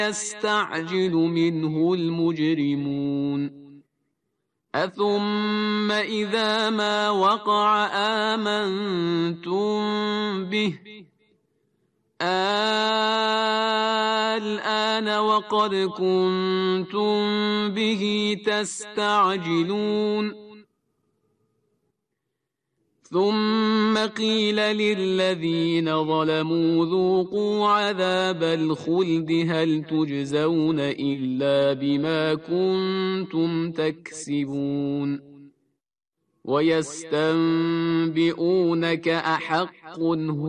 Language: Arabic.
يستعجل منه المجرمون أثم إذا ما وقع آمنتم به الآن وقد كنتم به تستعجلون ثم قيل للذين ظلموا ذوقوا عذاب الخلد هل تجزون إلا بما كنتم تكسبون ويستنبئونك أحق